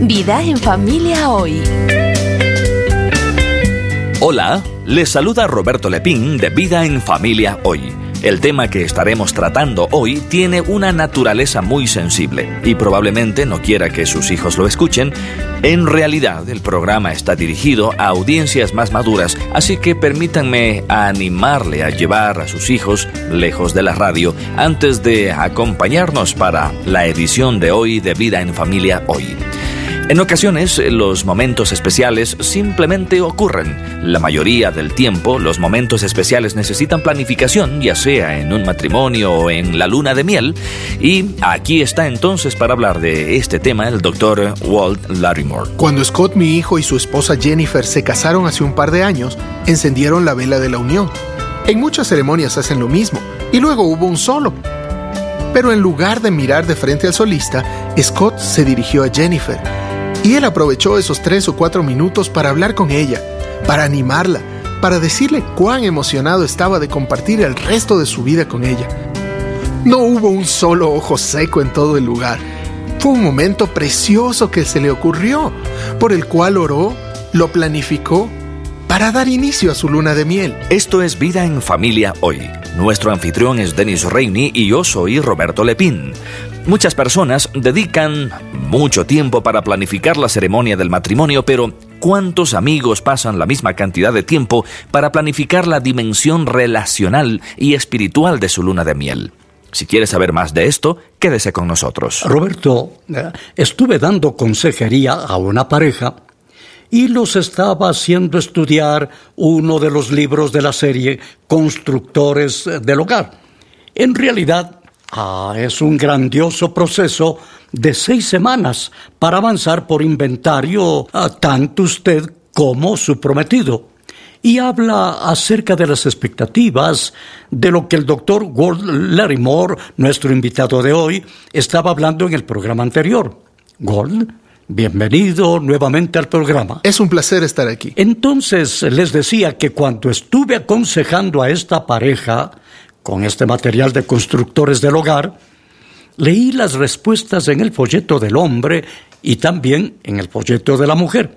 Vida en Familia Hoy. Hola, les saluda Roberto Lepín de Vida en Familia Hoy. El tema que estaremos tratando hoy tiene una naturaleza muy sensible y probablemente no quiera que sus hijos lo escuchen. En realidad, el programa está dirigido a audiencias más maduras, así que permítanme animarle a llevar a sus hijos lejos de la radio antes de acompañarnos para la edición de hoy de Vida en Familia Hoy. En ocasiones, los momentos especiales simplemente ocurren. La mayoría del tiempo, los momentos especiales necesitan planificación, ya sea en un matrimonio o en la luna de miel. Y aquí está entonces para hablar de este tema el Dr. Walt Larimore. Cuando Scott, mi hijo, y su esposa Jennifer se casaron hace un par de años, encendieron la vela de la unión. En muchas ceremonias hacen lo mismo, y luego hubo un solo. Pero en lugar de mirar de frente al solista, Scott se dirigió a Jennifer. Y él aprovechó esos 3 o 4 minutos para hablar con ella, para animarla, para decirle cuán emocionado estaba de compartir el resto de su vida con ella. No hubo un solo ojo seco en todo el lugar. Fue un momento precioso que se le ocurrió, por el cual oró, lo planificó, para dar inicio a su luna de miel. Esto es Vida en Familia Hoy. Nuestro anfitrión es Dennis Rainey y yo soy Roberto Lepín. Muchas personas dedican mucho tiempo para planificar la ceremonia del matrimonio, pero ¿cuántos amigos pasan la misma cantidad de tiempo para planificar la dimensión relacional y espiritual de su luna de miel? Si quieres saber más de esto, quédese con nosotros. Roberto, estuve dando consejería a una pareja y los estaba haciendo estudiar uno de los libros de la serie Constructores del Hogar. En realidad, es un grandioso proceso de 6 semanas para avanzar por inventario tanto usted como su prometido. Y habla acerca de las expectativas, de lo que el Dr. Walt Larimore, nuestro invitado de hoy, estaba hablando en el programa anterior. Walt, bienvenido nuevamente al programa. Es un placer estar aquí. Entonces, les decía que cuando estuve aconsejando a esta pareja con este material de Constructores del Hogar, leí las respuestas en el folleto del hombre y también en el folleto de la mujer.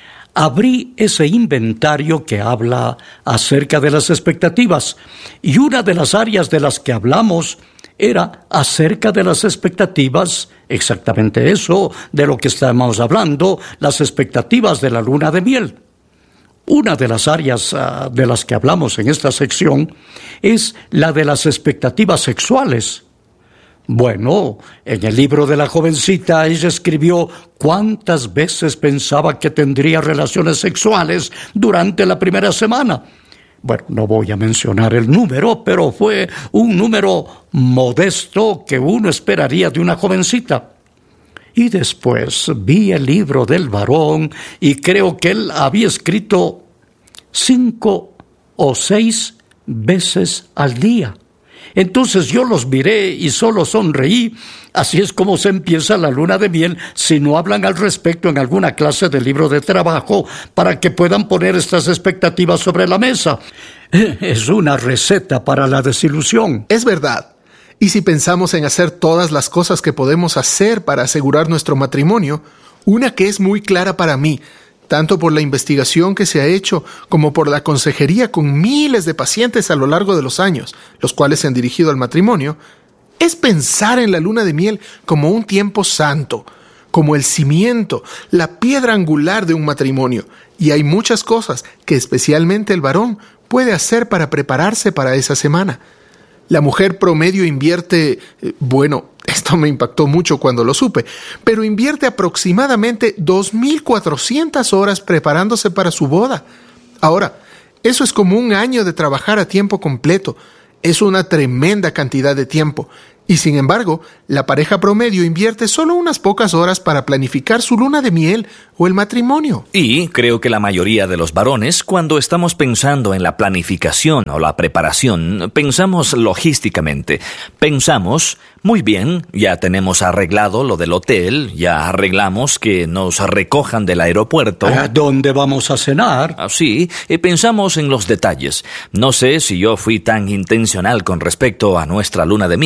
Abrí ese inventario que habla acerca de las expectativas y una de las áreas de las que hablamos era acerca de las expectativas, exactamente eso de lo que estamos hablando, las expectativas de la luna de miel. Una de las áreas de las que hablamos en esta sección es la de las expectativas sexuales. Bueno, en el libro de la jovencita ella escribió cuántas veces pensaba que tendría relaciones sexuales durante la primera semana. Bueno, no voy a mencionar el número, pero fue un número modesto que uno esperaría de una jovencita. Y después vi el libro del varón y creo que él había escrito 5 o 6 veces al día. Entonces yo los miré y solo sonreí. Así es como se empieza la luna de miel si no hablan al respecto en alguna clase de libro de trabajo para que puedan poner estas expectativas sobre la mesa. Es una receta para la desilusión. Es verdad. Y si pensamos en hacer todas las cosas que podemos hacer para asegurar nuestro matrimonio, una que es muy clara para mí, tanto por la investigación que se ha hecho como por la consejería con miles de pacientes a lo largo de los años, los cuales se han dirigido al matrimonio, es pensar en la luna de miel como un tiempo santo, como el cimiento, la piedra angular de un matrimonio. Y hay muchas cosas que especialmente el varón puede hacer para prepararse para esa semana. La mujer promedio invierte, esto me impactó mucho cuando lo supe, pero invierte aproximadamente 2,400 horas preparándose para su boda. Ahora, eso es como un año de trabajar a tiempo completo. Es una tremenda cantidad de tiempo. Y sin embargo, la pareja promedio invierte solo unas pocas horas para planificar su luna de miel o el matrimonio. Y creo que la mayoría de los varones, cuando estamos pensando en la planificación o la preparación, pensamos logísticamente. Pensamos, muy bien, ya tenemos arreglado lo del hotel, ya arreglamos que nos recojan del aeropuerto. ¿A dónde vamos a cenar? Sí, pensamos en los detalles. No sé si yo fui tan intencional con respecto a nuestra luna de miel, excepto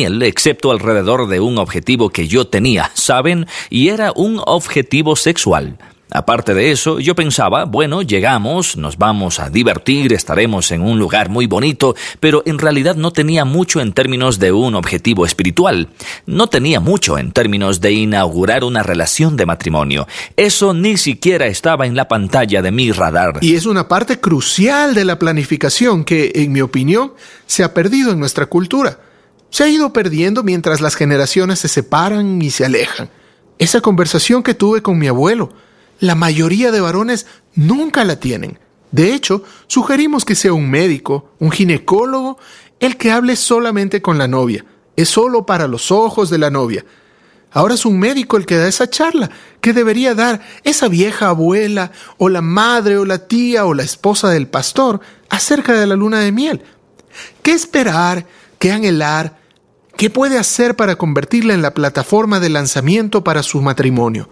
excepto alrededor de un objetivo que yo tenía, ¿saben? Y era un objetivo sexual. Aparte de eso, yo pensaba, bueno, llegamos, nos vamos a divertir, estaremos en un lugar muy bonito, pero en realidad no tenía mucho en términos de un objetivo espiritual. No tenía mucho en términos de inaugurar una relación de matrimonio. Eso ni siquiera estaba en la pantalla de mi radar. Y es una parte crucial de la planificación que, en mi opinión, se ha perdido en nuestra cultura. Se ha ido perdiendo mientras las generaciones se separan y se alejan. Esa conversación que tuve con mi abuelo, la mayoría de varones nunca la tienen. De hecho, sugerimos que sea un médico, un ginecólogo, el que hable solamente con la novia. Es solo para los ojos de la novia. Ahora es un médico el que da esa charla, que debería dar esa vieja abuela, o la madre, o la tía, o la esposa del pastor, acerca de la luna de miel. ¿Qué esperar? ¿Qué anhelar? ¿Qué puede hacer para convertirla en la plataforma de lanzamiento para su matrimonio?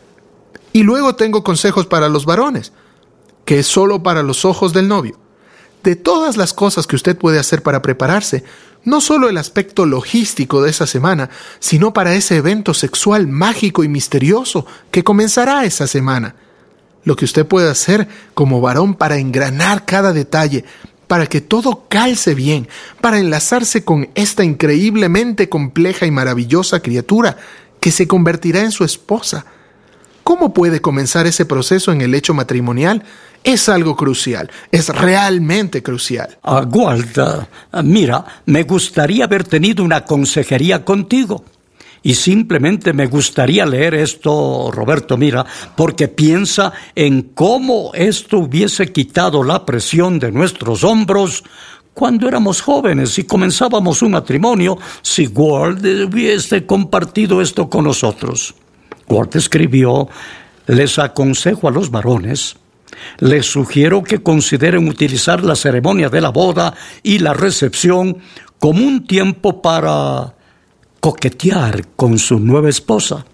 Y luego tengo consejos para los varones, que es solo para los ojos del novio. De todas las cosas que usted puede hacer para prepararse, no solo el aspecto logístico de esa semana, sino para ese evento sexual mágico y misterioso que comenzará esa semana. Lo que usted puede hacer como varón para engranar cada detalle, para que todo calce bien, para enlazarse con esta increíblemente compleja y maravillosa criatura que se convertirá en su esposa. ¿Cómo puede comenzar ese proceso en el lecho matrimonial? Es algo crucial, es realmente crucial. Walter, mira, me gustaría haber tenido una consejería contigo. Y simplemente me gustaría leer esto, Roberto, mira, porque piensa en cómo esto hubiese quitado la presión de nuestros hombros cuando éramos jóvenes y comenzábamos un matrimonio, si Walt hubiese compartido esto con nosotros. Walt escribió: les aconsejo a los varones, les sugiero que consideren utilizar la ceremonia de la boda y la recepción como un tiempo para coquetear con su nueva esposa.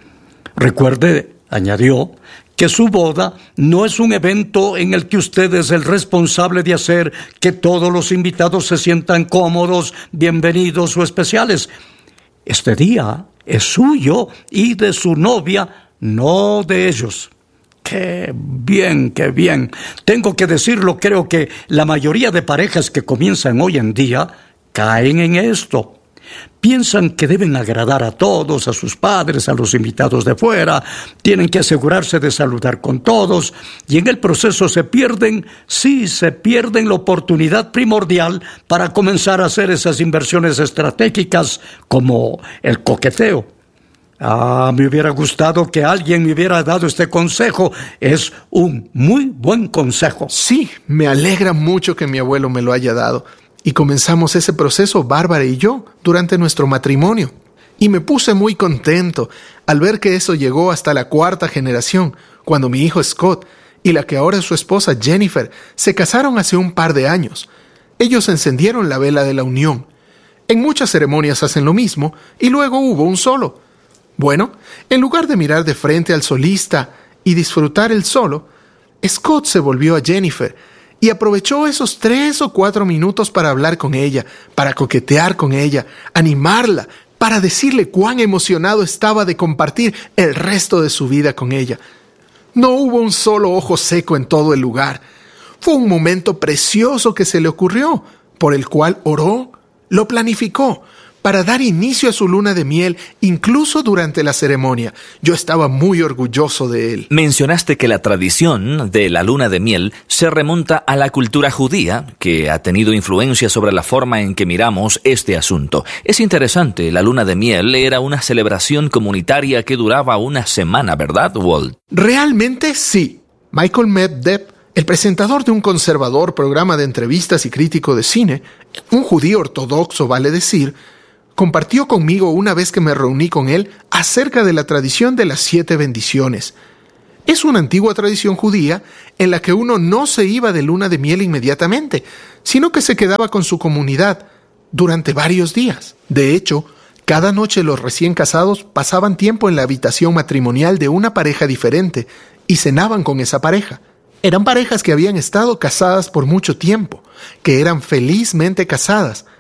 Recuerde, añadió, que su boda no es un evento en el que usted es el responsable de hacer que todos los invitados se sientan cómodos, bienvenidos o especiales. Este día es suyo y de su novia, no de ellos. ¡Qué bien, qué bien! Tengo que decirlo, creo que la mayoría de parejas que comienzan hoy en día caen en esto. Piensan que deben agradar a todos, a sus padres, a los invitados de fuera, tienen que asegurarse de saludar con todos, y en el proceso se pierden la oportunidad primordial para comenzar a hacer esas inversiones estratégicas como el coqueteo. Me hubiera gustado que alguien me hubiera dado este consejo. Es un muy buen consejo. Sí, me alegra mucho que mi abuelo me lo haya dado. Y comenzamos ese proceso, Bárbara y yo, durante nuestro matrimonio. Y me puse muy contento al ver que eso llegó hasta la 4ª generación, cuando mi hijo Scott y la que ahora es su esposa Jennifer se casaron hace un par de años. Ellos encendieron la vela de la unión. En muchas ceremonias hacen lo mismo y luego hubo un solo. Bueno, en lugar de mirar de frente al solista y disfrutar el solo, Scott se volvió a Jennifer y aprovechó esos 3 o 4 minutos para hablar con ella, para coquetear con ella, animarla, para decirle cuán emocionado estaba de compartir el resto de su vida con ella. No hubo un solo ojo seco en todo el lugar. Fue un momento precioso que se le ocurrió, por el cual oró, lo planificó, para dar inicio a su luna de miel, incluso durante la ceremonia. Yo estaba muy orgulloso de él. Mencionaste que la tradición de la luna de miel se remonta a la cultura judía, que ha tenido influencia sobre la forma en que miramos este asunto. Es interesante, la luna de miel era una celebración comunitaria que duraba una semana, ¿verdad, Walt? Realmente sí. Michael Meddepp, el presentador de un conservador programa de entrevistas y crítico de cine, un judío ortodoxo, vale decir, compartió conmigo una vez que me reuní con él acerca de la tradición de las 7 bendiciones. Es una antigua tradición judía en la que uno no se iba de luna de miel inmediatamente, sino que se quedaba con su comunidad durante varios días. De hecho, cada noche los recién casados pasaban tiempo en la habitación matrimonial de una pareja diferente y cenaban con esa pareja. Eran parejas que habían estado casadas por mucho tiempo, que eran felizmente casadas.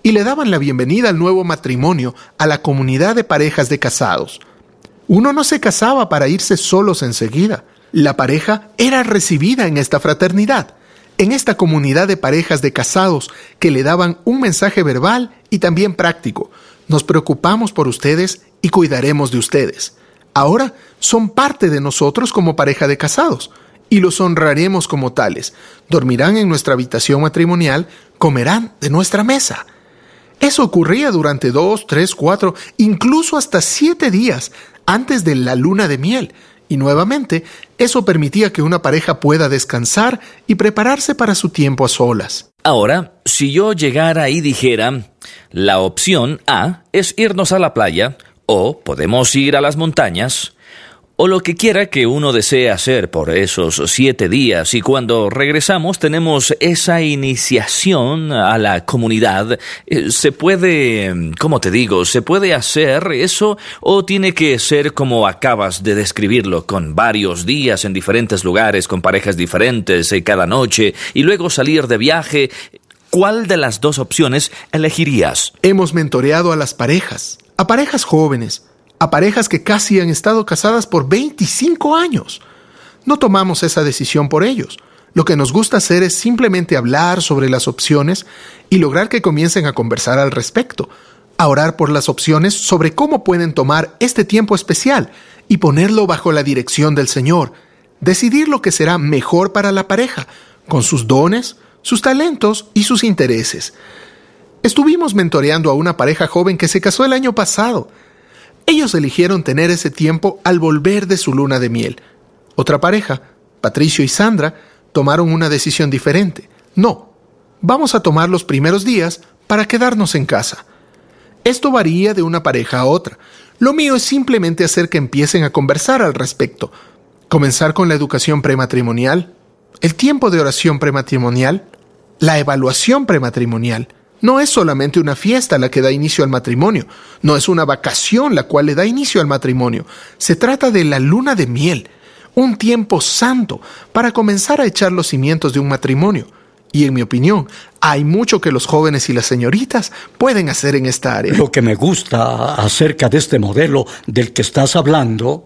y le daban la bienvenida al nuevo matrimonio a la comunidad de parejas de casados. Uno no se casaba para irse solos enseguida. La pareja era recibida en esta fraternidad, en esta comunidad de parejas de casados que le daban un mensaje verbal y también práctico. Nos preocupamos por ustedes y cuidaremos de ustedes. Ahora son parte de nosotros como pareja de casados y los honraremos como tales. Dormirán en nuestra habitación matrimonial, comerán de nuestra mesa. Eso ocurría durante 2, 3, 4, incluso hasta 7 días antes de la luna de miel. Y nuevamente, eso permitía que una pareja pueda descansar y prepararse para su tiempo a solas. Ahora, si yo llegara y dijera, la opción A es irnos a la playa, o podemos ir a las montañas, o lo que quiera que uno desee hacer por esos 7 días, y cuando regresamos tenemos esa iniciación a la comunidad, ¿se puede, se puede hacer eso, o tiene que ser como acabas de describirlo, con varios días en diferentes lugares, con parejas diferentes cada noche, y luego salir de viaje? ¿Cuál de las 2 opciones elegirías? Hemos mentoreado a las parejas, a parejas jóvenes, a parejas que casi han estado casadas por 25 años. No tomamos esa decisión por ellos. Lo que nos gusta hacer es simplemente hablar sobre las opciones y lograr que comiencen a conversar al respecto, a orar por las opciones sobre cómo pueden tomar este tiempo especial y ponerlo bajo la dirección del Señor, decidir lo que será mejor para la pareja, con sus dones, sus talentos y sus intereses. Estuvimos mentoreando a una pareja joven que se casó el año pasado. Ellos eligieron tener ese tiempo al volver de su luna de miel. Otra pareja, Patricio y Sandra, tomaron una decisión diferente. No, vamos a tomar los primeros días para quedarnos en casa. Esto varía de una pareja a otra. Lo mío es simplemente hacer que empiecen a conversar al respecto. Comenzar con la educación prematrimonial, el tiempo de oración prematrimonial, la evaluación prematrimonial. No es solamente una fiesta la que da inicio al matrimonio, no es una vacación la cual le da inicio al matrimonio. Se trata de la luna de miel, un tiempo santo para comenzar a echar los cimientos de un matrimonio. Y en mi opinión, hay mucho que los jóvenes y las señoritas pueden hacer en esta área. Lo que me gusta acerca de este modelo del que estás hablando,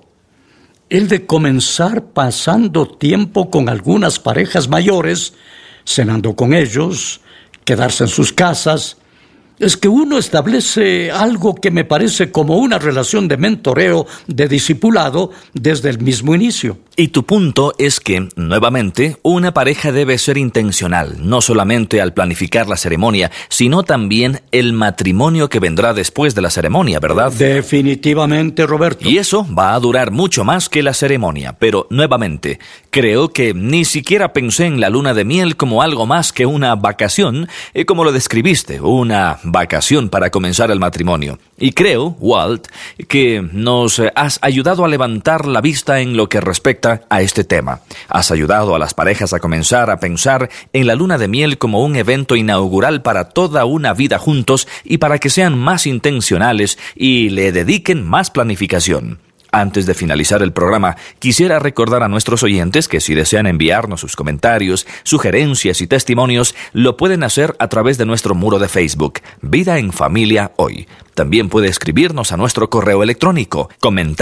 el de comenzar pasando tiempo con algunas parejas mayores, cenando con ellos, quedarse en sus casas, es que uno establece algo que me parece como una relación de mentoreo, de discipulado, desde el mismo inicio. Y tu punto es que, nuevamente, una pareja debe ser intencional, no solamente al planificar la ceremonia, sino también el matrimonio que vendrá después de la ceremonia, ¿verdad? Definitivamente, Roberto. Y eso va a durar mucho más que la ceremonia, pero, nuevamente, creo que ni siquiera pensé en la luna de miel como algo más que una vacación, como lo describiste, una vacación para comenzar el matrimonio. Y creo, Walt, que nos has ayudado a levantar la vista en lo que respecta a este tema. Has ayudado a las parejas a comenzar a pensar en la luna de miel como un evento inaugural para toda una vida juntos y para que sean más intencionales y le dediquen más planificación. Antes de finalizar el programa, quisiera recordar a nuestros oyentes que si desean enviarnos sus comentarios, sugerencias y testimonios, lo pueden hacer a través de nuestro muro de Facebook, Vida en Familia Hoy. También puede escribirnos a nuestro correo electrónico,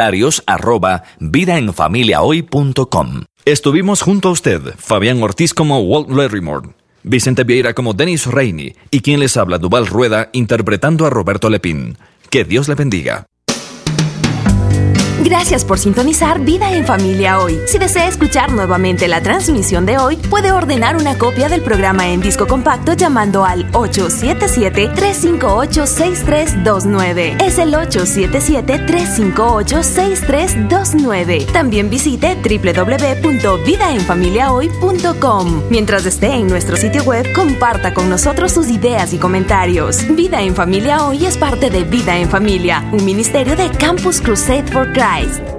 comentarios@vidaenfamiliahoy.com. Estuvimos junto a usted, Fabián Ortiz como Walt Lerrimore, Vicente Vieira como Dennis Reini y quien les habla, Duval Rueda, interpretando a Roberto Lepín. Que Dios le bendiga. Gracias por sintonizar Vida en Familia Hoy. Si desea escuchar nuevamente la transmisión de hoy, puede ordenar una copia del programa en disco compacto llamando al 877-358-6329. Es el 877-358-6329. También visite www.vidaenfamiliahoy.com. Mientras esté en nuestro sitio web, comparta con nosotros sus ideas y comentarios. Vida en Familia Hoy es parte de Vida en Familia, un ministerio de Campus Crusade for Christ.